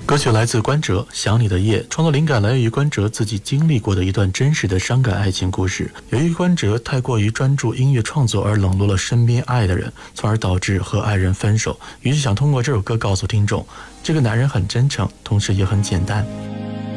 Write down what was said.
歌曲来自关喆，想你的夜。创作灵感来源于关喆自己经历过的一段真实的伤感爱情故事。由于关喆太过于专注音乐创作而冷落了身边爱的人，从而导致和爱人分手。于是想通过这首歌告诉听众，这个男人很真诚，同时也很简单。